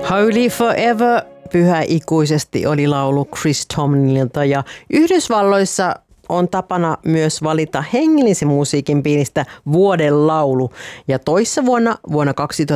Holy Forever, pyhä ikuisesti oli laulu Chris Tomlinilta, ja Yhdysvalloissa on tapana myös valita hengellisen musiikin piiristä vuoden laulu. Ja toissa vuonna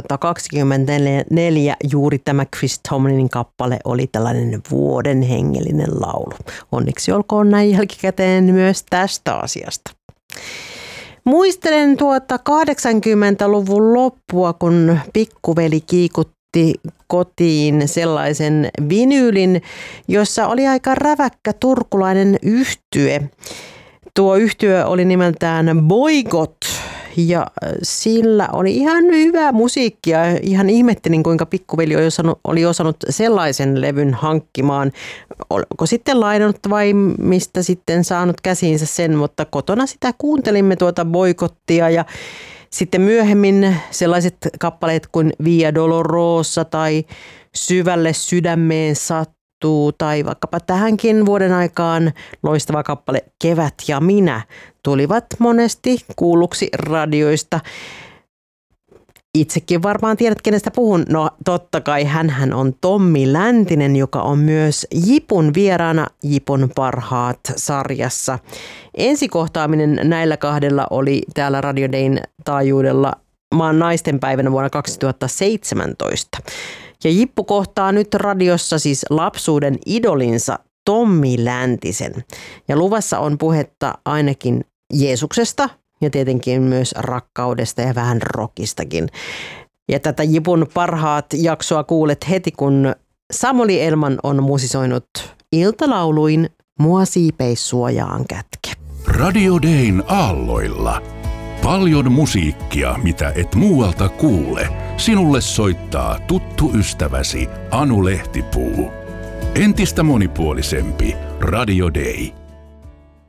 2024 juuri tämä Chris Tomlinin kappale oli tällainen vuoden hengellinen laulu. Onneksi olkoon näin jälkikäteen myös tästä asiasta. Muistelen 80-luvun loppua, kun pikkuveli kiikutti kotiin sellaisen vinyylin, jossa oli aika räväkkä turkulainen yhtye. Tuo yhtye oli nimeltään Boygot ja sillä oli ihan hyvää musiikkia. Ihan ihmettelin, kuinka pikkuveli oli osannut sellaisen levyn hankkimaan. Oliko sitten lainannut vai mistä sitten saanut käsiinsä sen, mutta kotona sitä kuuntelimme tuota Boygottia ja sitten myöhemmin sellaiset kappaleet kuin Via Dolorosa tai Syvälle sydämeen sattuu tai vaikkapa tähänkin vuoden aikaan loistava kappale Kevät ja minä tulivat monesti kuulluksi radioista. Itsekin varmaan tiedät, kenestä puhun. No totta kai hänhän on Tommi Läntinen, joka on myös Jipun vieraana Jipun parhaat -sarjassa. Ensikohtaaminen näillä kahdella oli täällä Radio Dayn taajuudella maan naistenpäivänä vuonna 2017. Ja Jippu kohtaa nyt radiossa siis lapsuuden idolinsa Tommi Läntisen. Ja luvassa on puhetta ainakin Jeesuksesta ja tietenkin myös rakkaudesta ja vähän rockistakin. Ja tätä Jipun parhaat -jaksoa kuulet heti, kun Samuli Elman on musisoinut iltalauluin Mua siipeissuojaan kätke. Radio Dayn aalloilla. Paljon musiikkia, mitä et muualta kuule. Sinulle soittaa tuttu ystäväsi Anu Lehtipuu. Entistä monipuolisempi Radio Day.